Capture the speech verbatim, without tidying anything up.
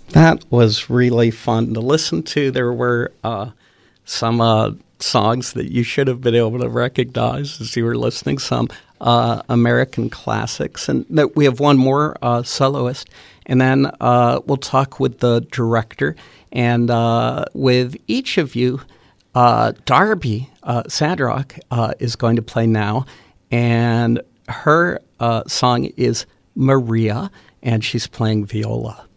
That was really fun to listen to. There were uh, some uh, songs that you should have been able to recognize as you were listening, some uh, American classics. And that we have one more uh, soloist, and then uh, we'll talk with the director. And uh, with each of you, uh, Darby uh, Sandrock uh, is going to play now, and her uh, song is Maria, and she's playing viola.